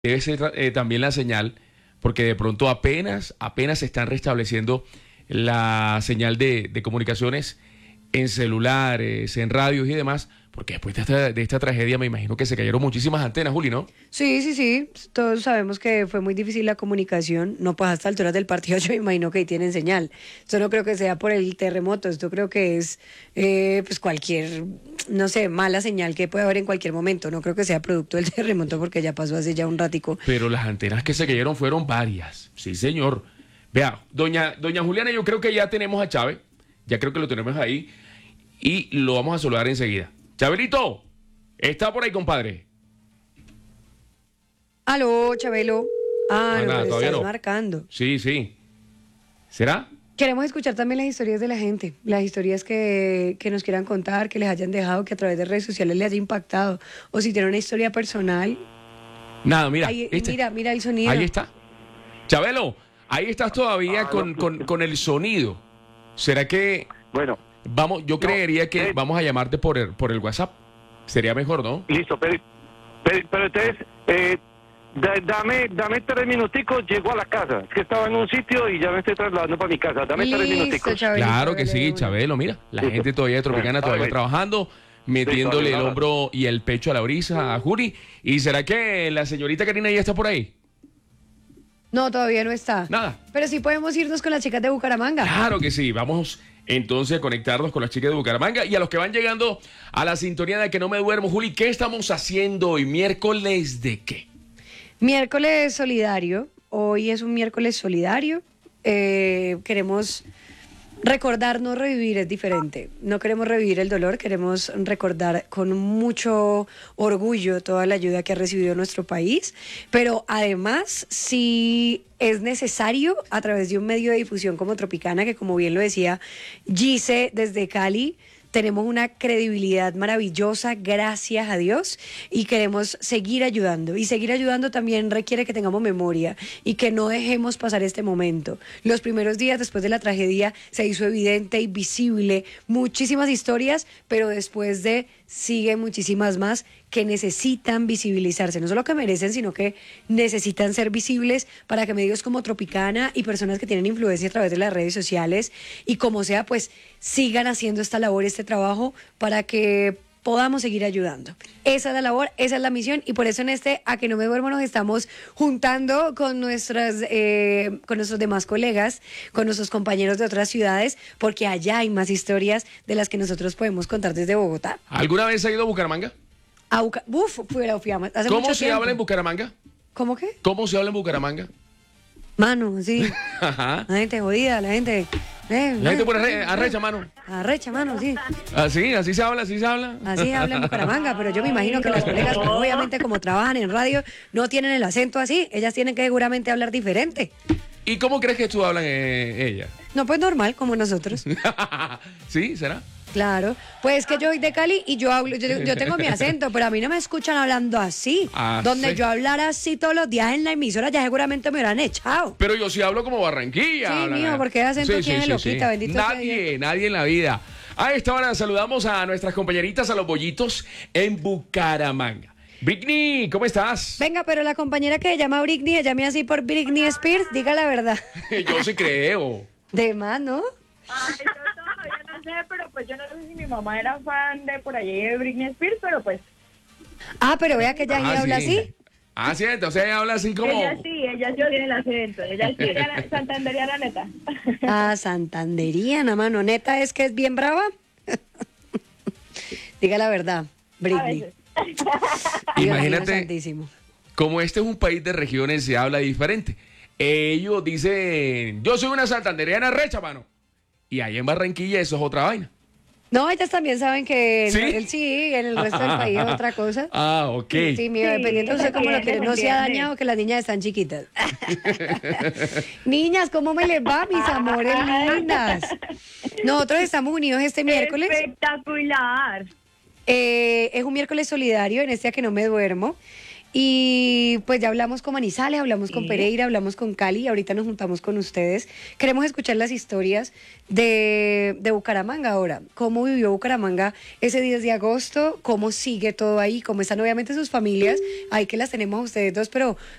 debe ser también la señal, porque de pronto apenas se están restableciendo la señal de comunicaciones en celulares, en radios y demás, porque después de esta tragedia me imagino que se cayeron muchísimas antenas, Juli, ¿no? Sí, sí, sí. Todos sabemos que fue muy difícil la comunicación. No, pues hasta alturas del partido yo me imagino que ahí tienen señal. Esto no creo que sea por el terremoto. Esto creo que es pues cualquier, no sé, mala señal que puede haber en cualquier momento. No creo que sea producto del terremoto porque ya pasó hace ya un ratico. Pero las antenas que se cayeron fueron varias. Sí, señor. Vea, doña Juliana, yo creo que ya tenemos a Chávez. Ya creo que lo tenemos ahí. Y lo vamos a saludar enseguida. Chabelito, está por ahí, compadre. Aló, Chabelo. Nada, No, todavía estás no. marcando. Sí, sí. ¿Será? Queremos escuchar también las historias de la gente, las historias que nos quieran contar, que les hayan dejado, que a través de redes sociales les haya impactado. O si tienen una historia personal. Nada, mira. Ahí, mira el sonido. Ahí está. Chabelo, ahí estás todavía con el sonido. ¿Será que Bueno, vamos? Yo creería que vamos a llamarte por el WhatsApp. Sería mejor, ¿no? listo, pero entonces, dame 3 minuticos, llego a la casa. Es que estaba en un sitio y ya me estoy trasladando para mi casa. Dame 3 Listo, minuticos. Chabelito, Claro que dale de sí, una. Chabelo, mira. La Listo. gente todavía de Tropicana, Bueno, todavía bueno. trabajando, metiéndole el Listo, hombro y el pecho a la brisa a Juri. ¿Y será que la señorita Karina ya está por ahí? No, todavía no está. Nada. Pero sí podemos irnos con las chicas de Bucaramanga. Claro que sí, vamos entonces a conectarnos con las chicas de Bucaramanga y a los que van llegando a la sintonía de Que No Me Duermo. Juli, ¿qué estamos haciendo hoy? ¿Miércoles de qué? Miércoles solidario. Hoy es un miércoles solidario. Queremos recordarnos revivir, es diferente. No queremos revivir el dolor, queremos recordar con mucho orgullo toda la ayuda que ha recibido nuestro país, pero además, si es necesario, a través de un medio de difusión como Tropicana, que como bien lo decía Gise desde Cali, tenemos una credibilidad maravillosa, gracias a Dios, y queremos seguir ayudando. Y seguir ayudando también requiere que tengamos memoria y que no dejemos pasar este momento. Los primeros días después de la tragedia se hizo evidente y visible muchísimas historias, pero después de siguen muchísimas más que necesitan visibilizarse, no solo que merecen, sino que necesitan ser visibles para que medios como Tropicana y personas que tienen influencia a través de las redes sociales y como sea, pues sigan haciendo esta labor, este trabajo para que podamos seguir ayudando. Esa es la labor, esa es la misión y por eso en este A Que No Me Duermo nos estamos juntando con nuestros demás colegas, con nuestros compañeros de otras ciudades, porque allá hay más historias de las que nosotros podemos contar desde Bogotá. ¿Alguna vez ha ido a Bucaramanga? Fui hace ¿Cómo mucho se tiempo. habla en Bucaramanga? ¿Cómo qué? ¿Cómo se habla en Bucaramanga? Mano, sí. Ajá. La gente jodida, la gente... La gente pone arrecha, mano. Arrecha, mano, sí. Así se habla, así se habla. Así habla en Bucaramanga, pero yo me imagino que las colegas, pues, obviamente como trabajan en radio, no tienen el acento así. Ellas tienen que seguramente hablar diferente. ¿Y cómo crees que tú hablan ella? No, pues normal, como nosotros. ¿Sí? ¿Será? Claro, pues que yo soy de Cali y yo hablo, yo tengo mi acento, pero a mí no me escuchan hablando así. Donde sí. yo hablara así todos los días en la emisora, ya seguramente me hubieran echado. Pero yo sí hablo como Barranquilla. Sí, hablan- mijo, porque acento tiene loquita, bendito sea Dios. Nadie en la vida. A esta hora saludamos a nuestras compañeritas, a los bollitos en Bucaramanga. Britney, ¿cómo estás? Venga, pero la compañera que se llama Britney, se llama así por Britney Spears, diga la verdad. Yo sí creo. De más, ¿no? Ay, yo todavía no sé, pero pues yo no sé si mi mamá era fan de por allí de Britney Spears, pero pues Ah, pero vea que ella sí habla sí. así. Ah, sí, entonces ella habla así como... ella sí tiene el acento, ella sí, ella santanderiana neta. Ah, santanderiana, mano. Neta es que es bien brava. Diga la verdad, A Britney. veces. Dios mío Imagínate, santísimo. como este es un país de regiones, se habla diferente. Ellos dicen, yo soy una santanderiana recha, mano. Y ahí en Barranquilla eso es otra vaina. No, ellas también saben que ¿Sí? en el resto del país es otra cosa. Ah, ok. Sí, mío, dependiendo usted cómo lo quiere. No se ha entiende. dañado que las niñas están chiquitas. Niñas, ¿cómo me les va, mis amores lindas? Nosotros estamos unidos este miércoles. Espectacular. Es un miércoles solidario en este A Que No Me Duermo. Y pues ya hablamos con Manizales, hablamos con Pereira, hablamos con Cali y ahorita nos juntamos con ustedes. Queremos escuchar las historias de Bucaramanga ahora. ¿Cómo vivió Bucaramanga ese 10 de agosto? ¿Cómo sigue todo ahí? ¿Cómo están obviamente sus familias? Ahí que las tenemos a ustedes dos, pero